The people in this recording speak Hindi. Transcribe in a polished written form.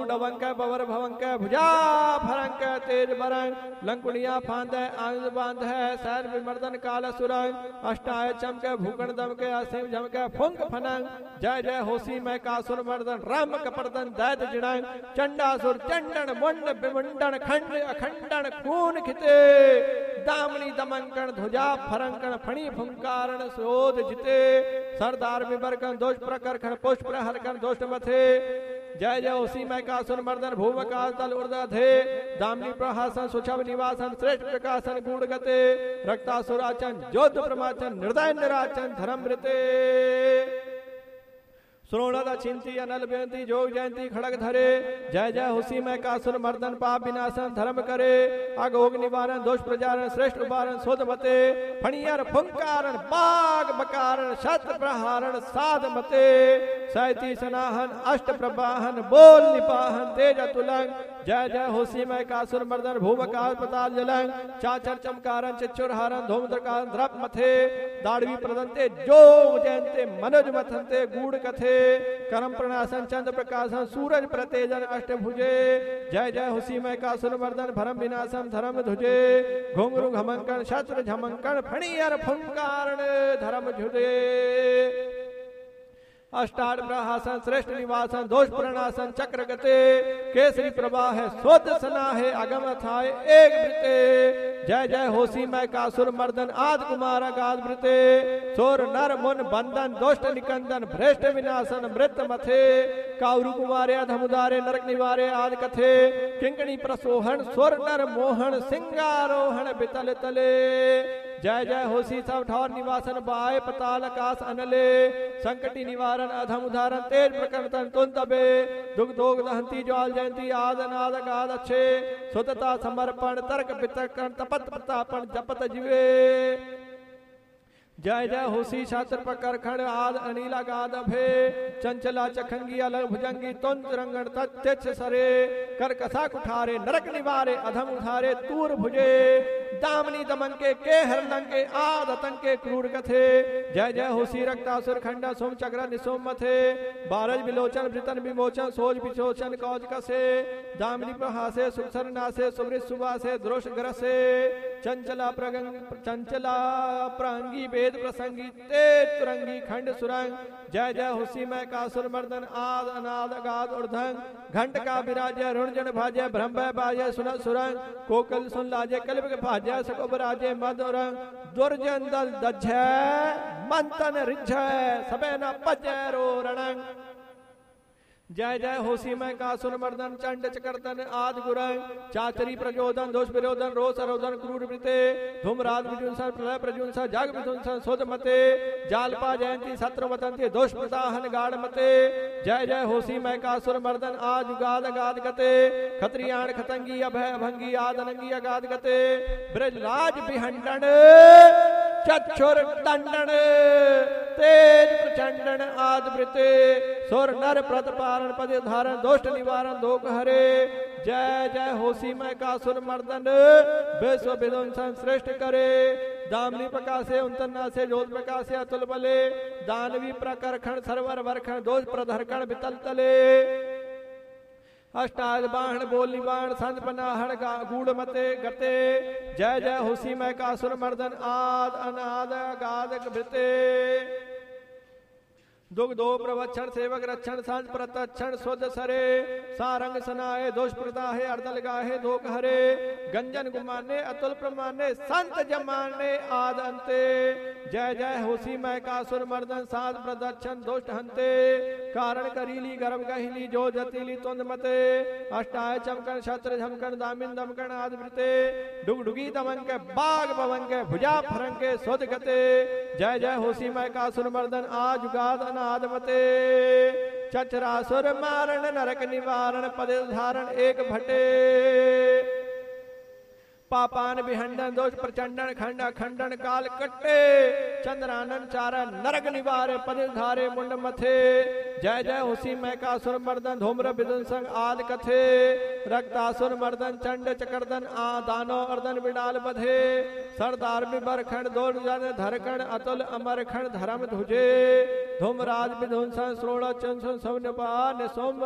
डवंक बवर भवंक भुजा फरंक तेज बरंग लंकुड़िया फांद आयुध बांध है सैर विमर्दन काल सुरंग अष्टाय चमक भूकण दमक असीम झमक फुंक फनंग जय जय होसी मैं कासुर मर्दन राम कपर्दन दैत जिणंग चंडासुर चंडन मुंड विमुंडन खंड अखंडन खून खिते दामनी दमंकण ध्वजा फरंकण फणी फुंकारण शोध जिते सरदार विबरकन दोष प्रकरखण पुष्प प्रहरकन दोष मथे जय जय उसी मैं कासुर मर्दन भूम काल तल उर्दधे दामनी प्रहासन सुछव निवासन श्रेष्ठ प्रकाशन गूढ़ गते रक्तासुराचन जोध प्रमाचन निर्दय निराचन धर्मृते श्रोणद चिंती अनल बेंती जोग जयंती खड़ग धरे जय जय हुसी मैं कासुर मर्दन पाप विनाशन धर्म करे अघोग निवारण दोष प्रजारण श्रेष्ठ उबारण शोध मते फणियर फुंकारण बाग बकारण शस्त्र प्रहारण साध मते सैती सनाहन अष्ट प्रवाहन बोल निपाहन तेज अतुलंग जय जय होसी मैं कासुर मर्दन भूम काल पताल जलंग चाचर चमकारन चिच्चुर हारन धूमद्रकान द्रप मथे दाड़वी प्रदंते जोग जयंते मनोज मथंते गूढ़ कथे करम प्रणासन चंद्र प्रकाशन सूरज प्रतेजन अष्टभुजे जय जय हुसी मैं कासुर मर्दन भरम विनाशम धर्म ध्वजे घुंघरू घमंकन शस्त्र झमंकन फणियर फुंकारण धर्म झुदे अष्टाड़ प्रहासन श्रेष्ठ निवासन दोष प्रणासन चक्र गते केसरी प्रवाह है शोध सना है अगम थाय एक वृते जय जय होसी मैं कासुर मर्दन आद कुमार अगाध वृते सोर नर मुन बंधन दोष्ट निकंदन भ्रष्ट विनाशन मृत मथे काउरु कुमारे अधमुदारे नरक निवारे आद कथे किंकणी प्रसोहन स्वर नर मोहन सिंगारोहण बितल तले जय जय होसी सब ठौर निवासन बाय पताल आकाश अनले संकटी निवारण अधम उदाहरण तेज प्रकरण तुन तबे दुख दोग दहंती ज्वाल जयंती आद अनाद अगाध अच्छे सुतता समर्पण तर्क वितर्कण तपत प्रतापन जपत जीवे जय जय होसी शास्त्र प्रकर खंड आद अनिला गाद भे चंचला चखंगी अलग भुजंगी तुंत रंगण तत्च सरे कर कसा कुठारे नरक निवारे अधम उठारे तूर भुजे दामनी दमन के हर लंके आद अतंके क्रूर कथे जय जय होसी रक्तासुर खंडा सोम चक्र निसोम मथे बारज विलोचन वृतन विमोचन सोज विचोचन कौज कसे दामनी प्रहासे सुखसर नासे सुवृत सुवासे द्रोष ग्रसे चंचला प्रांगी वेद प्रसंगी तेज तुरंगी खंड सुरंग जय जय हुसी मैं कासुर मर्दन आद अनाद अगाध उर्धंग घंट का विराजय ऋणजन भाजय ब्रह्म बाजय सुन सुरंग कोकल सुन लाजय कल्प के भाजय सकोब राजय मद औरंग दुर्जन दल दज्जय मंतन रिझय सबे न पजय रो रणंग जय जय होसी मैं कासुर मर्दन चंड चकर्तन आद गुरंग चाचरी प्रचोदन दोष विरोधन रोष अरोधन क्रूर वृते धूमराज विजुंसन प्रलय प्रजुंसन जग विजुंसन शोध मते जालपा जयंती सत्र वतंती दोष प्रताहन गाढ़ मते जय जय होसी मैं कासुर मर्दन आज गाद गाद गते खत्रियाण खतंगी अभय अभंगी आद अनंगी अगाध गते ब्रजराज बिहंडन चक्षुर दंडन तेज प्रचंडन आद वृते सुर नर प्रतपारण पद धारण दोष्ट निवारण दोक हरे जय जय होसी मैं कासुर मर्दन विश्व विध्वंसन श्रेष्ठ करे दामनी प्रकाशे उन्तन्ना से जोत प्रकाशे अतुल बले दानवी प्रकरखण सरवर वरखण दोष प्रधरखण बितल तले अष्टाद बाण बोली बाण संत पनाहण गूढ़ मते गते जय जय हुसी मैं कासुर मर्दन आद अनाद गाद भृते दुख दो प्रवक्षण सेवक रक्षण संत प्रतक्षण शुद्ध सरे सारंग सनाए दोष प्रदाहे अर्दल गाहे धोक हरे गंजन गुमाने अतुल प्रमाने संत जमाने आद अंते जय जय होसी मैं कासुर मर्दन साध प्रदक्षण दोष हंते कारण करीली गर्भ गहिली जो जतीली तुंद मते अष्टाय चमकन छत्र झमकन दामिन दमकन आद वृते डुगडुगी दमन के बाग भवन के भुजा फरंग के सोध गते जय जय होसी मैं कासुर मर्दन आज गाद अनाद मते चचरासुर मारण नरक निवारण पद धारण एक भटे पापान विहंडन दोष प्रचंडन खंड खंडन काल कट्टे चंद्रानन चारण नरक निवारे पद धारे मुंड मथे जय जय हुसी मैं कासुर मर्दन धूम्र विध्वंसन आद कथे रक्तासुर मर्दन चंड चकर्दन आ दानो अर्दन विडाल बधे सरदार बिबर खंड दोर जन धरखंड अतुल अमर खंड धर्म धुजे धूमराज विध्वंसन श्रोण चंसन सौन्यपा निसोम